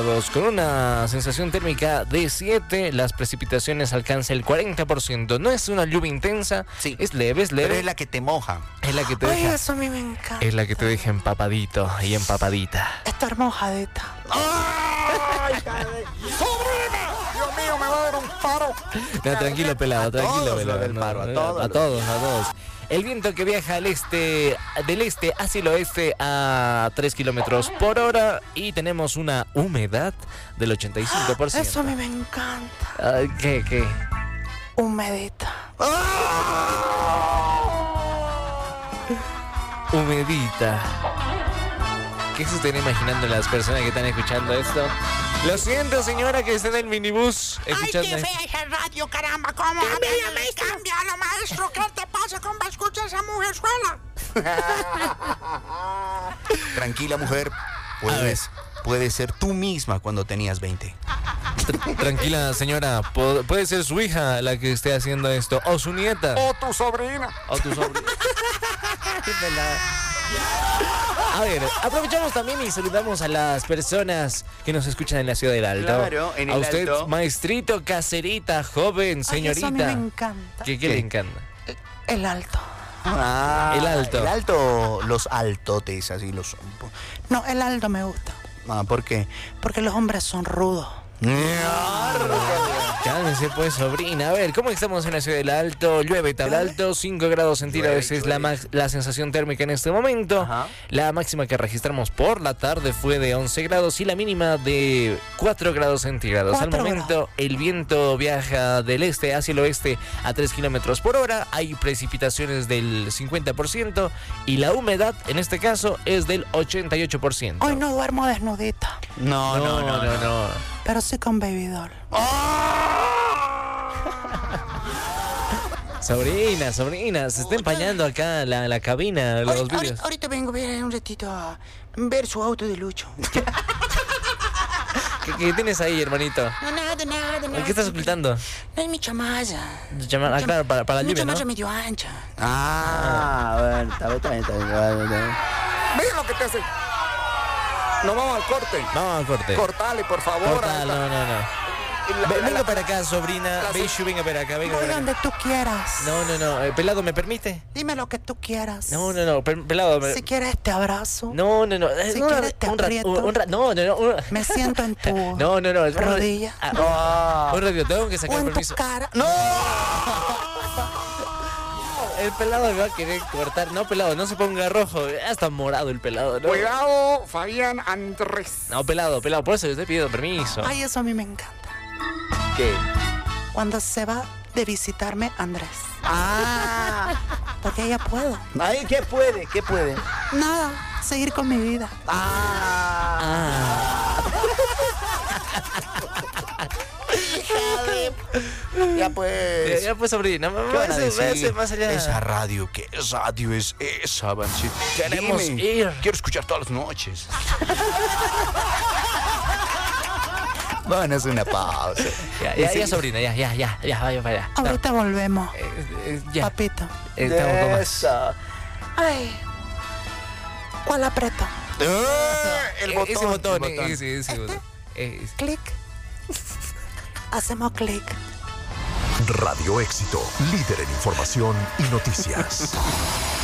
grados, con una sensación térmica de 7. Las precipitaciones alcanzan el 40%. No es una lluvia intensa, Sí. es leve. Pero es la que te moja. Es la que te Ay, deja, eso a mí me encanta. es la que te deja empapadito y empapadita. Está hermosadita. ¡Ay, ¡sobrina! Dios mío, me va a dar un paro. No, tranquilo, pelado, tranquilo, todos pelado. lo del paro, a todos. A todos. El viento que viaja del este hacia el oeste a 3 kilómetros por hora y tenemos una humedad del 85%. Eso a mí me encanta. Ay, ¿Qué? Humedita. Humedita. ¿Qué se están imaginando las personas que están escuchando esto? Lo siento, señora, que está en el minibús escuchando. Ay, qué fea esa radio, caramba. ¿Cómo habla? Cámbialo, maestro. ¿Qué te pasa? ¿Cómo escuchas a esa mujerzuela? Tranquila, mujer. Puedes ser tú misma cuando tenías 20. Tranquila, señora. Puede ser su hija la que esté haciendo esto. O su nieta. O tu sobrina. O tu sobrina. A ver, aprovechamos también y saludamos a las personas que nos escuchan en la ciudad del Alto. Claro, en el a usted, Alto. maestrito, caserita, joven, señorita. Ay, eso a mí me encanta. ¿Qué ¿Qué? le encanta? El alto. El Alto. El Alto, los altotes, así los... No, el alto me gusta. ¿Por qué? Porque los hombres son rudos. Cálmese pues, sobrina. A ver, ¿cómo estamos en la ciudad del Alto? Llueve tabla alto, 5 grados centígrados es la sensación térmica en este momento. Ajá. La máxima que registramos por la tarde fue de 11 grados y la mínima de 4 grados centígrados. Al 4 momento, grados. el viento viaja del este hacia el oeste a 3 kilómetros por hora. Hay precipitaciones del 50% y la humedad, en este caso, es del 88%. Hoy no duermo desnudita, No. pero sí con baby doll. Sobrina, se está empañando acá la cabina, los vídeos. Ahorita vengo a ver un ratito a ver su auto de Lucho. ¿Qué tienes ahí, hermanito? No, nada. ¿Qué estás ocultando? No es mi chamalla. Claro, para la Mi lluvia, ¿no? chamalla medio ancha. Bueno, está bien. Mira lo que te hace. Nos vamos al corte. Vamos al corte. Cortale, por favor. Cortal, no. Venga para acá, sobrina. Beishu, venga para acá, venga Voy para acá. donde tú quieras. No. Pelado, ¿me permite? Dime lo que tú quieras. No. Pelado. Si quieres te abrazo. No. Si quieres te aprieto. No. Me siento en tu No. rodilla. Un ratito, tengo que sacar O en tu permiso. cara. ¡No! El pelado me va a querer cortar. No, pelado, no se ponga rojo. Ya está morado el pelado, ¿no? Cuidado, Fabián Andrés. No, pelado, por eso le estoy pidiendo permiso. Ay, eso a mí me encanta. ¿Qué? Cuando se va de visitarme Andrés. Porque ella puedo. Ay, ¿qué puede? Nada, seguir con mi vida. Ya pues. Ya pues, sobrina, ¿Qué van a decir? más allá. Esa radio, ¿qué radio es esa, Banchit? Queremos Dime. ir. Quiero escuchar todas las noches. Van a hacer una pausa. Ya, sobrina, ya, vaya para allá. Ahorita volvemos, Ya, papito. estamos con más. Esa. Ay, ¿cuál aprieto? El botón. Ese botón, el botón. ese botón. Clic. Hacemos clic. Radio Éxito, líder en información y noticias.